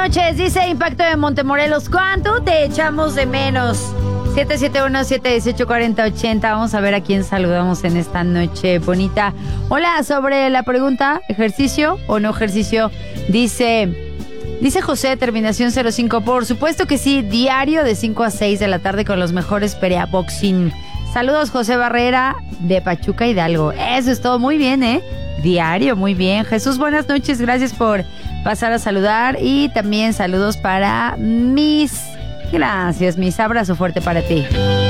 noches, dice Impacto de Montemorelos. ¿Cuánto te echamos de menos? 771-718-4080. Vamos a ver a quién saludamos en esta noche bonita. Hola, sobre la pregunta, ¿ejercicio o no ejercicio? Dice José, terminación 05. Por supuesto que sí, diario de 5 a 6 de la tarde con los mejores Perea Boxing. Saludos, José Barrera de Pachuca Hidalgo. Eso es todo, muy bien, diario, muy bien. Jesús, buenas noches, gracias por pasar a saludar. Y también saludos para Miss. Gracias, Miss, abrazo fuerte para ti.